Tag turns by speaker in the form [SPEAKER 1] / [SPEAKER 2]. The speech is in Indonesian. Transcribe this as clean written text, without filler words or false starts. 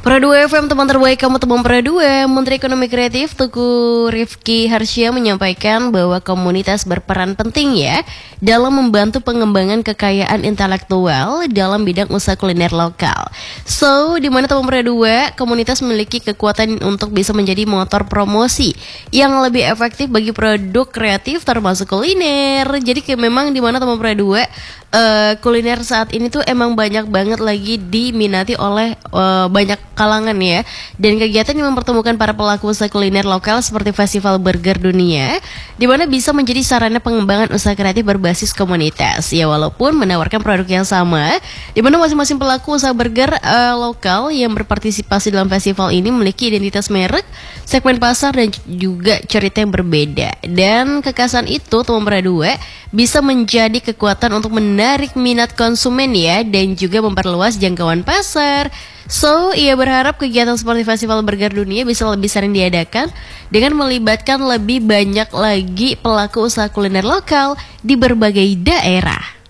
[SPEAKER 1] Pro 2 FM, teman terbaik kamu, teman Pro 2. Menteri Ekonomi Kreatif Teguh Rifki Harsya menyampaikan bahwa komunitas berperan penting ya dalam membantu pengembangan kekayaan intelektual dalam bidang usaha kuliner lokal. So, di mana teman Pro 2, komunitas memiliki kekuatan untuk bisa menjadi motor promosi yang lebih efektif bagi produk kreatif termasuk kuliner. Jadi memang di mana teman Pro 2 kuliner saat ini tuh emang banyak banget lagi diminati oleh banyak kalangan ya. Dan kegiatan yang mempertemukan para pelaku usaha kuliner lokal seperti Festival Burger Dunia, di mana bisa menjadi sarana pengembangan usaha kreatif berbasis komunitas. Ya, walaupun menawarkan produk yang sama, di mana masing-masing pelaku usaha burger lokal yang berpartisipasi dalam festival ini memiliki identitas merek, segmen pasar dan juga cerita yang berbeda. Dan kekhasan itu teman Pro 2 bisa menjadi kekuatan untuk menarik minat konsumen ya, dan juga memperluas jangkauan pasar. So, ia berharap kegiatan seperti Festival Burger Dunia bisa lebih sering diadakan dengan melibatkan lebih banyak lagi pelaku usaha kuliner lokal di berbagai daerah.